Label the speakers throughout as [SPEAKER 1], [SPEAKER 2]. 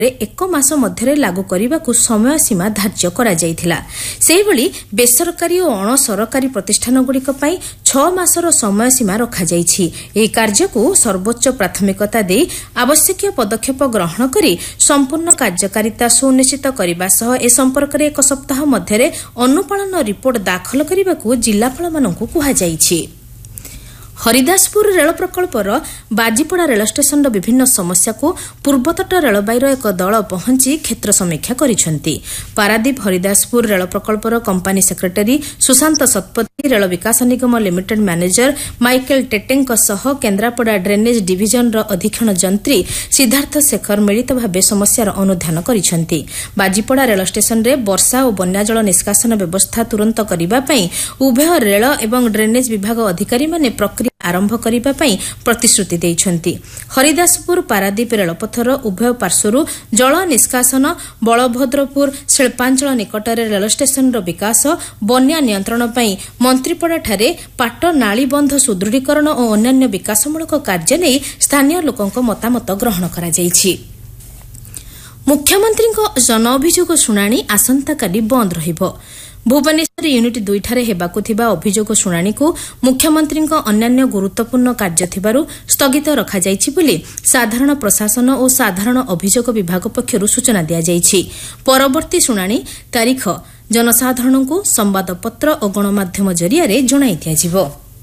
[SPEAKER 1] 1 ମାସ ମଧ୍ୟରେ ଲାଗୁ କରିବାକୁ ସମୟ ସୀମା ଧାର୍ଯ୍ୟ କରାଯାଇଥିଲା। ସେହିଭଳି ବେସରକାରୀ ଓ ଅଣସରକାରୀ ପ୍ରତିଷ୍ଠାନଗୁଡ଼ିକ ପାଇଁ 6 ମାସର ସମୟ ସୀମା ରଖାଯାଇଛି। ଏହି କାର୍ଯ୍ୟକୁ ସର୍ବୋଚ୍ଚ ପ୍ରାଥମିକତା ଦେଇ ଆବଶ୍ୟକୀୟ ପଦକ୍ଷେପ ଗ୍ରହଣ କରି ସମ୍ପୂର୍ଣ୍ଣ କାର୍ଯ୍ୟକାରିତା ସୁନିଶ୍ଚିତ କରିବା ସହ ଏ ସମ୍ପର୍କରେ 1 ସପ୍ତାହ ମଧ୍ୟରେ ଅନୁପାଳନ ରିପୋର୍ଟ ଦାଖଲ କରିବାକୁ ଜିଲ୍ଲାପାଳମାନଙ୍କୁ କୁହାଯାଇଛି। ହରିଦାସପୁର ରେଳ ପ୍ରକଳ୍ପର ବାଜିପଡ଼ା ରେଳ ଷ୍ଟେସନର ବିଭିନ୍ନ ସମସ୍ୟାକୁ ପୂର୍ବତଟ ରେଳବାଇର ଏକ ଦଳ ପହଞ୍ଚି କ୍ଷେତ୍ର ସମୀକ୍ଷା କରିଛନ୍ତି। ପାରାଦୀପ ହରିଦାସପୁର ରେଳ ପ୍ରକଳ୍ପର କମ୍ପାନୀ ସେକ୍ରେଟାରୀ ସୁଶାନ୍ତ ଶତପଥୀ, ରେଳ ବିକାଶ ନିଗମ ଲିମିଟେଡ୍ ମ୍ୟାନେଜର ମାଇକେଲ ଟେଟେଙ୍କ ସହ କେନ୍ଦ୍ରାପଡ଼ା ଡ୍ରେନେଜ୍ ଡିଭିଜନର ଅଧୀକ୍ଷଣ ଯନ୍ତ୍ରୀ ସିଦ୍ଧାର୍ଥ ଶେଖର ମିଳିତ ଭାବେ ସମସ୍ୟାର ଅନୁଧ୍ୟାନ କରିଛନ୍ତି। ବାଜିପଡ଼ା ରେଳ ଷ୍ଟେସନରେ ବର୍ଷା ଓ ବନ୍ୟାଜଳ ନିଷ୍କାସନ ବ୍ୟବସ୍ଥା ତୁରନ୍ତ କରିବା ପାଇଁ ଉଭୟ ରେଳ ଏବଂ ଡ୍ରେନେଜ୍ ବିଭାଗ ଅଧିକାରୀମାନେ ପ୍ରକ୍ରିୟା ଆରମ୍ଭ କରିବା ପାଇଁ ପ୍ରତିଶ୍ରୁତି ଦେଇଛନ୍ତି। ହରିଦାସପୁର ପାରାଦୀପ ରେଳପଥର ଉଭୟ ପାର୍ଶ୍ୱରୁ ଜଳ ନିଷ୍କାସନ, ବଳଭଦ୍ରପୁର ଶିଳ୍ପାଞ୍ଚଳ ନିକଟରେ ରେଳ ଷ୍ଟେସନର ବିକାଶ, ବନ୍ୟା ନିୟନ୍ତ୍ରଣ ପାଇଁ ମନ୍ତ୍ରୀପଡ଼ାଠାରେ ପାଟ ନାଳି ବନ୍ଧ ସୁଦୃଢ଼ୀକରଣ ଓ ଅନ୍ୟାନ୍ୟ ବିକାଶମୂଳକ କାର୍ଯ୍ୟ ନେଇ ସ୍ଥାନୀୟ ଲୋକଙ୍କ ମତାମତ ଗ୍ରହଣ କରାଯାଇଛି। ମୁଖ୍ୟମନ୍ତ୍ରୀଙ୍କ ଜନ ଅଭିଯୋଗ ଶୁଣାଣି ଆସନ୍ତାକାଲି ବନ୍ଦ ରହିବ। ଭୁବନେଶ୍ୱର ୟୁନିଟ୍ 2 ଠାରେ ହେବାକୁ ଥିବା ଅଭିଯୋଗ ଶୁଣାଣିକୁ ମୁଖ୍ୟମନ୍ତ୍ରୀଙ୍କ ଅନ୍ୟାନ୍ୟ ଗୁରୁତ୍ୱପୂର୍ଣ୍ଣ କାର୍ଯ୍ୟ ଥିବାରୁ ସ୍ଥଗିତ ରଖାଯାଇଛି ବୋଲି ସାଧାରଣ ପ୍ରଶାସନ ଓ ସାଧାରଣ ଅଭିଯୋଗ ବିଭାଗ ପକ୍ଷରୁ ସୂଚନା ଦିଆଯାଇଛି। ପରବର୍ତ୍ତୀ ଶୁଣାଣି ତାରିଖ ଜନସାଧାରଣଙ୍କୁ ସମ୍ବାଦପତ୍ର ଓ ଗଣମାଧ୍ୟମ ଜରିଆରେ ଜଣାଇ ଦିଆଯିବ।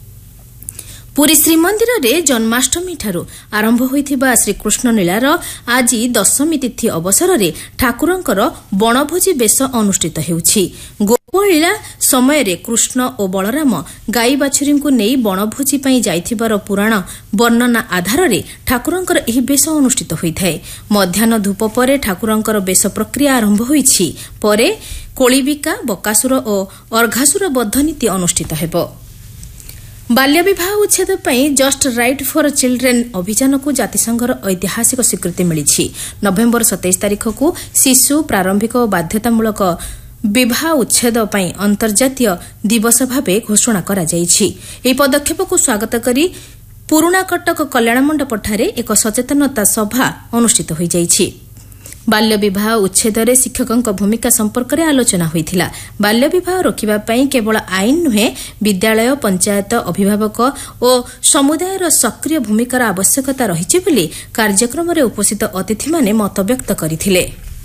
[SPEAKER 1] ପୁରୀ ଶ୍ରୀମନ୍ଦିରରେ ଜନ୍ମାଷ୍ଟମୀଠାରୁ ଆରମ୍ଭ ହୋଇଥିବା ଶ୍ରୀକୃଷ୍ଣ ଲୀଳାର ଆଜି ଦଶମୀ ତିଥି ଅବସରରେ ଠାକୁରଙ୍କର ବଣଭୋଜି ବେଶ ଅନୁଷ୍ଠିତ ହେଉଛି। ଗୋପଲୀଳା ସମୟରେ କୃଷ୍ଣ ଓ ବଳରାମ ଗାଈ ବାଛୁରୀଙ୍କୁ ନେଇ ବଣଭୋଜି ପାଇଁ ଯାଇଥିବାର ପୁରାଣ ବର୍ଣ୍ଣନା ଆଧାରରେ ଠାକୁରଙ୍କର ଏହି ବେଶ ଅନୁଷ୍ଠିତ ହୋଇଥାଏ। ମଧ୍ୟାହ୍ନ ଧୂପ ପରେ ଠାକୁରଙ୍କର ବେଶ ପ୍ରକ୍ରିୟା ଆରମ୍ଭ ହୋଇଛି। ପରେ କୋଳିବିକା, ବକାସୁର ଓ ଅର୍ଘାସୁର ବଧ ନୀତି ଅନୁଷ୍ଠିତ ହେବ। ବାଲ୍ୟବିବାହ ଉଚ୍ଛେଦ ପାଇଁ ଜଷ୍ଟ ରାଇଟ୍ ଫର୍ ଚିଲ୍ଡ୍ରେନ୍ ଅଭିଯାନକୁ ଜାତିସଂଘର ଐତିହାସିକ ସ୍ୱୀକୃତି ମିଳିଛି। ନଭେମ୍ବର 27 ତାରିଖକୁ ଶିଶୁ, ପ୍ରାରମ୍ଭିକ ଓ ବାଧ୍ୟତାମୂଳକ ବିବାହ ଉଚ୍ଛେଦ ପାଇଁ ଅନ୍ତର୍ଜାତୀୟ ଦିବସ ଭାବେ ଘୋଷଣା କରାଯାଇଛି। ଏହି ପଦକ୍ଷେପକୁ ସ୍ୱାଗତ କରି ପୁରୁଣାକଟକ କଲ୍ୟାଣ ମଣ୍ଡପଠାରେ ଏକ ସଚେତନତା ସଭା ଅନୁଷ୍ଠିତ ହୋଇଯାଇଛି। ବାଲ୍ୟବିବାହ ଉଚ୍ଛେଦରେ ଶିକ୍ଷକଙ୍କ ଭୂମିକା ସମ୍ପର୍କରେ ଆଲୋଚନା ହୋଇଥିଲା। ବାଲ୍ୟବିବାହ ରୋକିବା ପାଇଁ କେବଳ ଆଇନ ନୁହେଁ, ବିଦ୍ୟାଳୟ, ପଞ୍ଚାୟତ, ଅଭିଭାବକ ଓ ସମୁଦାୟର ସକ୍ରିୟ ଭୂମିକାର ଆବଶ୍ୟକତା ରହିଛି ବୋଲି କାର୍ଯ୍ୟକ୍ରମରେ ଉପସ୍ଥିତ ଅତିଥିମାନେ ମତବ୍ୟକ୍ତ କରିଥିଲେ।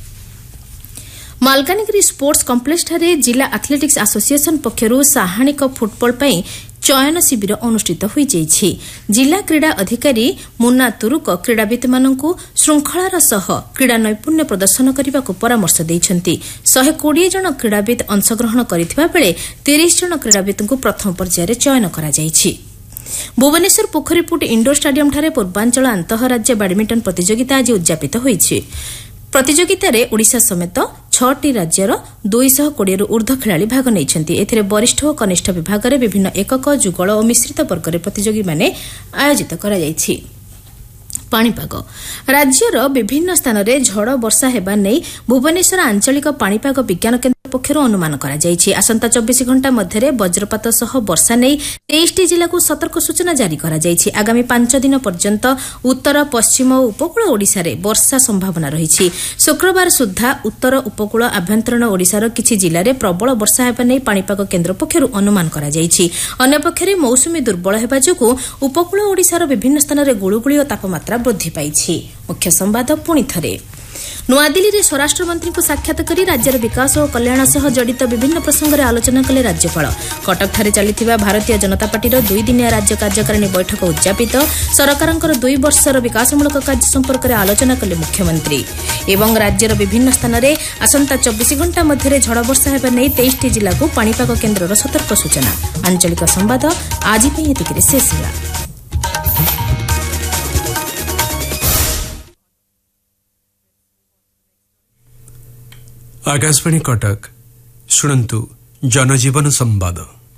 [SPEAKER 1] ମାଲକାନଗିରି ସ୍ପୋର୍ଟସ କମ୍ପ୍ଲେକ୍ସଠାରେ ଜିଲ୍ଲା ଆଥଲେଟିକ୍ସ ଆସୋସିଏସନ ପକ୍ଷରୁ ସାହାଣିକ ଫୁଟବଲ ପାଇଁ ଚୟନ ଶିବିର ଅନୁଷ୍ଠିତ ହୋଇଯାଇଛି। ଜିଲ୍ଲା କ୍ରୀଡ଼ା ଅଧିକାରୀ ମୁନା ତୁରୁକ କ୍ରୀଡ଼ାବିତ୍ମାନଙ୍କୁ ଶୃଙ୍ଖଳାର ସହ କ୍ରୀଡ଼ା ନୈପୁଣ୍ୟ ପ୍ରଦର୍ଶନ କରିବାକୁ ପରାମର୍ଶ ଦେଇଛନ୍ତି। 120 ଜଣ କ୍ରୀଡ଼ାବିତ୍ ଅଂଶଗ୍ରହଣ କରିଥିବା ବେଳେ 30 ଜଣ କ୍ରୀଡ଼ାବିତ୍ଙ୍କୁ ପ୍ରଥମ ପର୍ଯ୍ୟାୟରେ ଚୟନ କରାଯାଇଛି। ଭୁବନେଶ୍ୱର ପୋଖରୀପୁଟ ଇଣ୍ଡୋର ଷ୍ଟାଡିୟମଠାରେ ପୂର୍ବାଞ୍ଚଳ ଆନ୍ତଃରାଜ୍ୟ ବ୍ୟାଡମିଣ୍ଟନ ପ୍ରତିଯୋଗିତା ଆଜି ଉଦ୍ଯାପିତ ହୋଇଛି। ପ୍ରତିଯୋଗିତାରେ ଓଡ଼ିଶା ସମେତ 6ଟି ରାଜ୍ୟର 220ରୁ ଊର୍ଦ୍ଧ୍ୱ ଖେଳାଳି ଭାଗ ନେଇଛନ୍ତି। ଏଥିରେ ବରିଷ୍ଠ ଓ କନିଷ୍ଠ ବିଭାଗରେ ବିଭିନ୍ନ ଏକକ, ଯୁଗଳ ଓ ମିଶ୍ରିତ ବର୍ଗରେ ପ୍ରତିଯୋଗୀମାନେ ଆୟୋଜିତ କରାଯାଇଛି। ପାଣିପାଗ। ରାଜ୍ୟର ବିଭିନ୍ନ ସ୍ଥାନରେ ଝଡ଼ ବର୍ଷା ହେବା ନେଇ ଭୁବନେଶ୍ୱର ଆଞ୍ଚଳିକ ପାଣିପାଗ ବିଜ୍ଞାନ କେନ୍ଦ୍ର ପକ୍ଷରୁ ଅନୁମାନ କରାଯାଇଛି। ଆସନ୍ତା 24 ଘଣ୍ଟା ମଧ୍ୟରେ ବଜ୍ରପାତ ସହ ବର୍ଷା ନେଇ 23ଟି ଜିଲ୍ଲାକୁ ସତର୍କ ସୂଚନା ଜାରି କରାଯାଇଛି। ଆଗାମୀ 5 ଦିନ ପର୍ଯ୍ୟନ୍ତ ଉତ୍ତର, ପଶ୍ଚିମ ଓ ଉପକୂଳ ଓଡ଼ିଶାରେ ବର୍ଷା ସମ୍ଭାବନା ରହିଛି। ଶୁକ୍ରବାର ସୁଦ୍ଧା ଉତ୍ତର, ଉପକୂଳ, ଆଭ୍ୟନ୍ତରୀଣ ଓଡ଼ିଶାର କିଛି ଜିଲ୍ଲାରେ ପ୍ରବଳ ବର୍ଷା ହେବା ନେଇ ପାଣିପାଗ କେନ୍ଦ୍ର ପକ୍ଷରୁ ଅନୁମାନ କରାଯାଇଛି। ଅନ୍ୟପକ୍ଷରେ ମୌସୁମୀ ଦୁର୍ବଳ ହେବା ଯୋଗୁଁ ଉପକୂଳ ଓଡ଼ିଶାର ବିଭିନ୍ନ ସ୍ଥାନରେ ଗୁଳୁଗୁଳି ଓ ତାପମାତ୍ରା ବୃଦ୍ଧି ପାଇଛି। ମୁଖ୍ୟ ସମ୍ବାଦ ପୁଣି ଥରେ। ନୂଆଦିଲ୍ଲୀରେ ସ୍ୱରାଷ୍ଟ୍ରମନ୍ତ୍ରୀଙ୍କୁ ସାକ୍ଷାତ କରି ରାଜ୍ୟର ବିକାଶ ଓ କଲ୍ୟାଣ ସହ ଜଡ଼ିତ ବିଭିନ୍ନ ପ୍ରସଙ୍ଗରେ ଆଲୋଚନା କଲେ ରାଜ୍ୟପାଳ। କଟକଠାରେ ଚାଲିଥିବା ଭାରତୀୟ ଜନତା ପାର୍ଟିର 2 ଦିନିଆ ରାଜ୍ୟ କାର୍ଯ୍ୟକାରିଣୀ ବୈଠକ ଉଦ୍ଯାପିତ। ସରକାରଙ୍କର 2 ବର୍ଷର ବିକାଶମୂଳକ କାର୍ଯ୍ୟ ସମ୍ପର୍କରେ ଆଲୋଚନା କଲେ ମୁଖ୍ୟମନ୍ତ୍ରୀ। ଏବଂ ରାଜ୍ୟର ବିଭିନ୍ନ ସ୍ଥାନରେ ଆସନ୍ତା 24 ଘଣ୍ଟା ମଧ୍ୟରେ ଝଡ଼ ବର୍ଷା ହେବା ନେଇ 23ଟି ଜିଲ୍ଲାକୁ ପାଣିପାଗ କେନ୍ଦ୍ରର ସତର୍କ ସୂଚନା। ଆଞ୍ଚଳିକ ସମ୍ବାଦ ଆଜି ପାଇଁ ଏତିକିରେ ଶେଷ ହେଲା।
[SPEAKER 2] आकाशवाणी कटक शुणन्तु जनजीवन संवाद।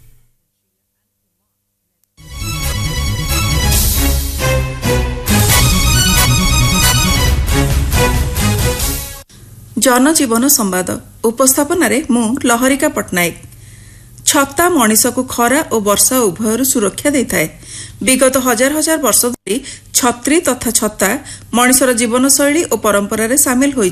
[SPEAKER 3] जनजीवन संवाद उपस्थापन मु लहरिका पट्टनायक। छता मनिषकु खरा और वर्षा उभयर सुरक्षा देଥାଏ। विगत हजार हजार वर्ष धरी छत्री तथा छत्ता मनिषर जीवनशैली और परंपरा सामिल होई।